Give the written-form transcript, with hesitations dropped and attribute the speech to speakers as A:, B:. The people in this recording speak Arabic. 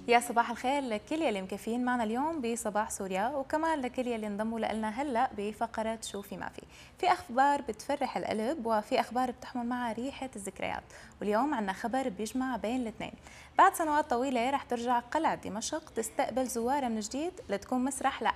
A: يا صباح الخير لكل يلي مكفين معنا اليوم بصباح سوريا، وكمان لكل يلي انضموا لنا هلا بفقرة شو في ما في أخبار بتفرح القلب وفي أخبار بتحمل معها ريحة الذكريات. واليوم عنا خبر بيجمع بين الاثنين. بعد سنوات طويلة رح ترجع قلعة دمشق تستقبل زوارها من جديد لتكون مسرح